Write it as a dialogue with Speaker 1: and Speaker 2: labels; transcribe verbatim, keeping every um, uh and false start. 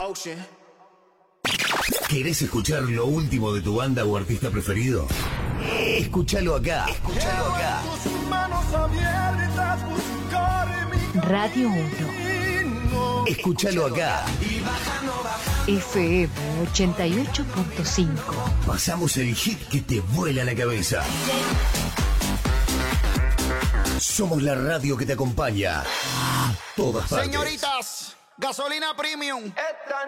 Speaker 1: ¿Querés escuchar lo último de tu banda o artista preferido? Escúchalo acá. Escúchalo acá.
Speaker 2: Radio uno.
Speaker 1: Escúchalo acá.
Speaker 2: F M ochenta y ocho punto cinco.
Speaker 1: Pasamos el hit que te vuela la cabeza. Somos la radio que te acompaña a todas partes.
Speaker 3: Señoritas, gasolina premium.